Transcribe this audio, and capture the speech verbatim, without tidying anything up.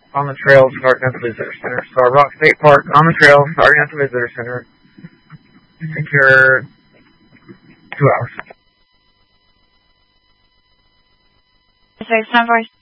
on the trail starting at the visitor center. Starved Rock State Park on the trail starting at the visitor center. Secure two hours. Six, ten, four.